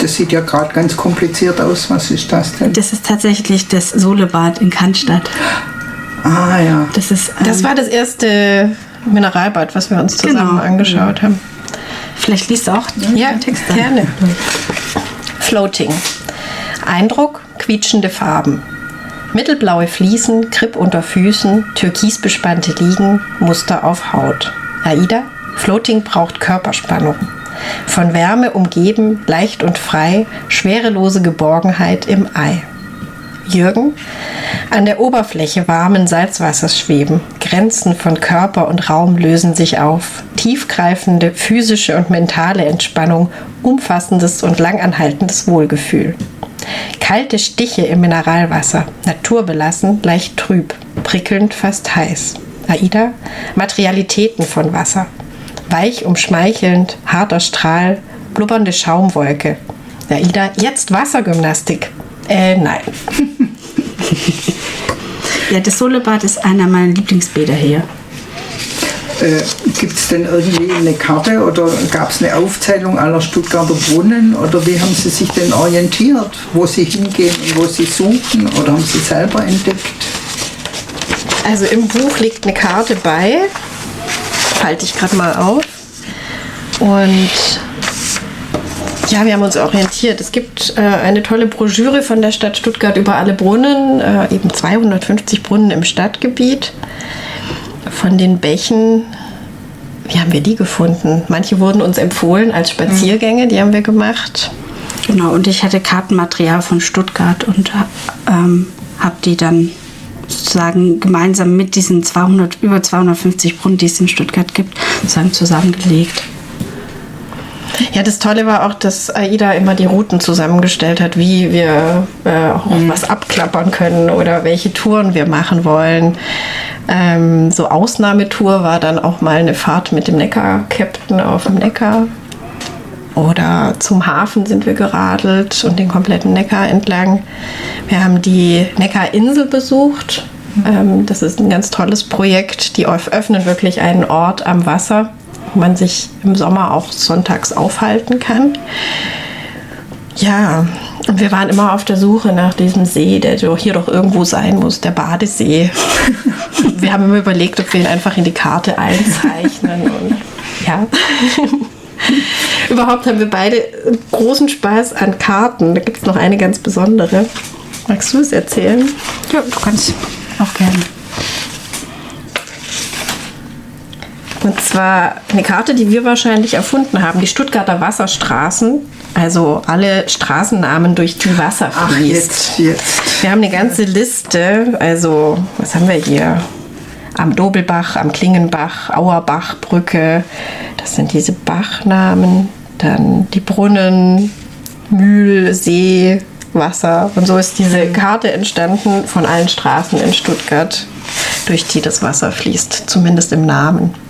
Das sieht ja gerade ganz kompliziert aus. Was ist das denn? Das ist tatsächlich das Solebad in Cannstatt. Ah ja. Das war das erste Mineralbad, was wir uns zusammen angeschaut haben. Vielleicht liest du auch den Text gerne. Floating. Eindruck, quietschende Farben. Mittelblaue Fliesen, Kripp unter Füßen, türkisbespannte Liegen, Muster auf Haut. Aida, Floating braucht Körperspannung. Von Wärme umgeben, leicht und frei, schwerelose Geborgenheit im Ei. Jürgen, an der Oberfläche warmen Salzwassers schweben, Grenzen von Körper und Raum lösen sich auf, tiefgreifende physische und mentale Entspannung, umfassendes und langanhaltendes Wohlgefühl. Kalte Stiche im Mineralwasser, naturbelassen, leicht trüb, prickelnd, fast heiß. Aida, Materialitäten von Wasser. Weich umschmeichelnd, harter Strahl, blubbernde Schaumwolke. Aida, jetzt Wassergymnastik. Nein. Ja, das Solebad ist einer meiner Lieblingsbäder hier. Gibt es denn irgendwie eine Karte oder gab es eine Aufzählung aller Stuttgarter Brunnen oder wie haben Sie sich denn orientiert, wo Sie hingehen und wo Sie suchen oder haben Sie selber entdeckt? Also im Buch liegt eine Karte bei, halte ich gerade mal auf und ja, wir haben uns orientiert. Es gibt eine tolle Broschüre von der Stadt Stuttgart über alle Brunnen, eben 250 Brunnen im Stadtgebiet. Von den Bächen, wie haben wir die gefunden? Manche wurden uns empfohlen als Spaziergänge, die haben wir gemacht. Genau, und ich hatte Kartenmaterial von Stuttgart und habe die dann sozusagen gemeinsam mit diesen über 250 Brunnen, die es in Stuttgart gibt, sozusagen zusammengelegt. Ja, das Tolle war auch, dass Aida immer die Routen zusammengestellt hat, wie wir auch was abklappern können oder welche Touren wir machen wollen. So Ausnahmetour war dann auch mal eine Fahrt mit dem Neckar-Captain auf dem Neckar. Oder zum Hafen sind wir geradelt und den kompletten Neckar entlang. Wir haben die Neckarinsel besucht. Das ist ein ganz tolles Projekt. Die öffnen wirklich einen Ort am Wasser, wo man sich im Sommer auch sonntags aufhalten kann. Ja, und wir waren immer auf der Suche nach diesem See, der hier doch irgendwo sein muss, der Badesee. Wir haben immer überlegt, ob wir ihn einfach in die Karte einzeichnen. Und ja, überhaupt haben wir beide großen Spaß an Karten. Da gibt es noch eine ganz besondere. Magst du es erzählen? Ja, du kannst auch gerne. Und zwar eine Karte, die wir wahrscheinlich erfunden haben, die Stuttgarter Wasserstraßen, also alle Straßennamen, durch die Wasser fließt. Jetzt. Wir haben eine ganze Liste, also was haben wir hier? Am Dobelbach, am Klingenbach, Auerbachbrücke, das sind diese Bachnamen, dann die Brunnen, Mühl, See, Wasser. Und so ist diese Karte entstanden von allen Straßen in Stuttgart, durch die das Wasser fließt, zumindest im Namen.